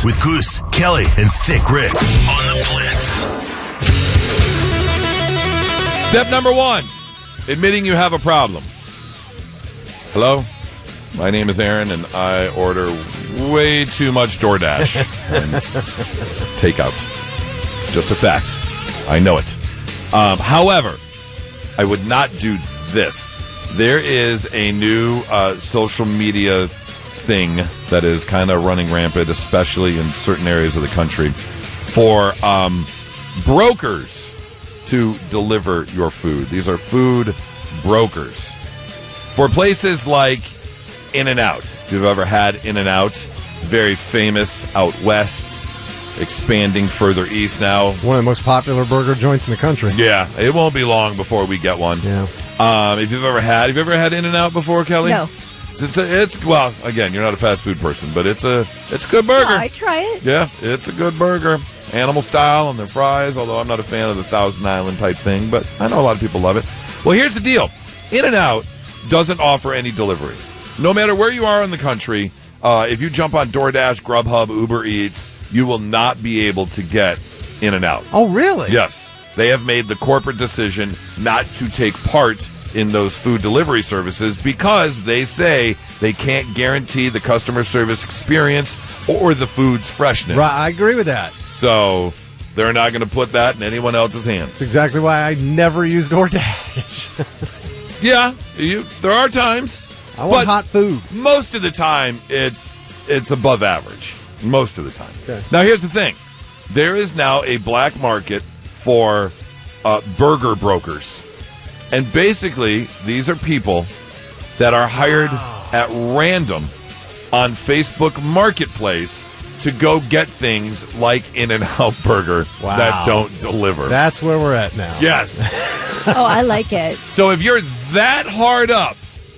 with Goose, Kelly, and Thick Rick on the Blitz. Step number 1, admitting you have a problem. Hello, my name is Aaron, and I order way too much DoorDash and takeout. It's just a fact. I know it. However, I would not do this. There is a new social media thing that is kind of running rampant, especially in certain areas of the country, for brokers to deliver your food. These are food brokers. For places like In-N-Out. If you've ever had In-N-Out, very famous out west, expanding further east now. One of the most popular burger joints in the country. Yeah, it won't be long before we get one. Yeah. Have you ever had In-N-Out before, Kelly? No. It's well, again, you're not a fast food person, but it's a good burger. No, I try it. Yeah, it's a good burger. Animal style and their fries, although I'm not a fan of the Thousand Island type thing, but I know a lot of people love it. Well, here's the deal. In-N-Out doesn't offer any delivery. No matter where you are in the country, if you jump on DoorDash, Grubhub, Uber Eats, you will not be able to get In-N-Out. Oh, really? Yes. They have made the corporate decision not to take part in those food delivery services because they say they can't guarantee the customer service experience or the food's freshness. Right, I agree with that. So they're not going to put that in anyone else's hands. That's exactly why I never use DoorDash. Yeah, there are times. I want hot food. Most of the time, it's above average. Most of the time. Okay. Now, here's the thing. There is now a black market for burger brokers. And basically, these are people that are hired at random on Facebook Marketplace to go get things like In-N-Out Burger that don't deliver. That's where we're at now. Yes. Oh, I like it. So if you're that hard up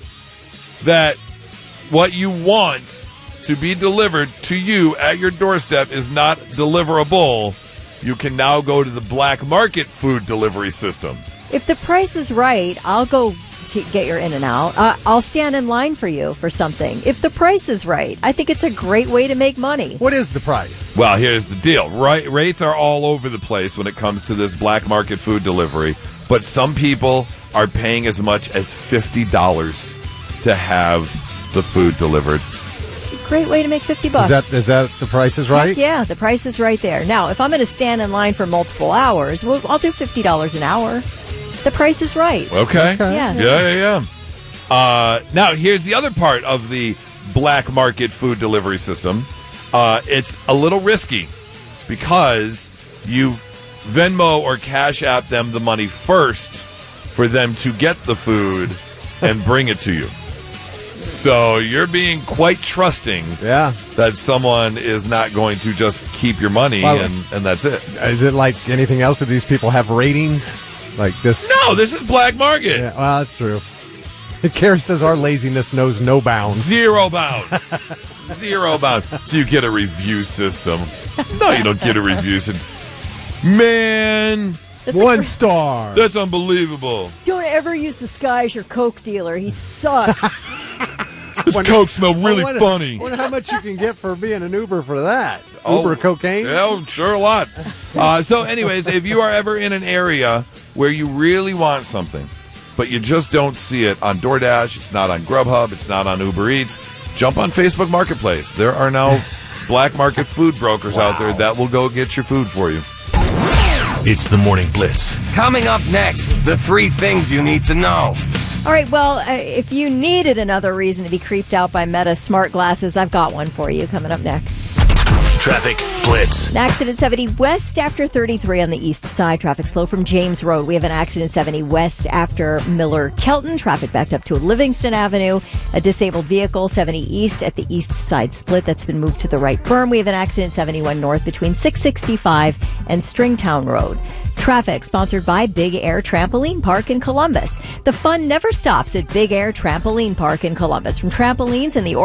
that what you want to be delivered to you at your doorstep is not deliverable, you can now go to the black market food delivery system. If the price is right, I'll go to get your In-N-Out. I'll stand in line for you for something. If the price is right, I think it's a great way to make money. What is the price? Well, here's the deal. Rates are all over the place when it comes to this black market food delivery, but some people are paying as much as $50 to have the food delivered. Great way to make $50. Is that the price is right? Heck yeah, the price is right there. Now, if I'm going to stand in line for multiple hours, well, I'll do $50 an hour. The price is right. Okay. Yeah. Now, here's the other part of the black market food delivery system. It's a little risky because you Venmo or Cash App them the money first for them to get the food and bring it to you. So you're being quite trusting that someone is not going to just keep your money and that's it. Is it like anything else? Do these people have ratings? Like this? No, this is black market. Yeah, well, that's true. Carrie says our laziness knows no bounds. Zero bounds. Zero bounds. So you get a review system. No, you don't get a review system. Man. That's 1 star. That's unbelievable. Don't ever use this guy as your Coke dealer. He sucks. This Coke smell really funny. I wonder how much you can get for being an Uber for that. Uber cocaine? Yeah, sure, a lot. So anyways, if you are ever in an area where you really want something, but you just don't see it on DoorDash, it's not on Grubhub, it's not on Uber Eats, jump on Facebook Marketplace. There are now black market food brokers out there that will go get your food for you. It's the Morning Blitz. Coming up next, the 3 things you need to know. All right, well, if you needed another reason to be creeped out by Meta smart glasses, I've got one for you coming up next. Traffic Blitz. An accident 70 west after 33 on the east side. Traffic slow from James Road. We have an accident 70 west after Miller Kelton. Traffic backed up to Livingston Avenue. A disabled vehicle 70 east at the east side split. That's been moved to the right berm. We have an accident 71 north between 665 and Stringtown Road. Traffic sponsored by Big Air Trampoline Park in Columbus. The fun never stops at Big Air Trampoline Park in Columbus. From trampolines and the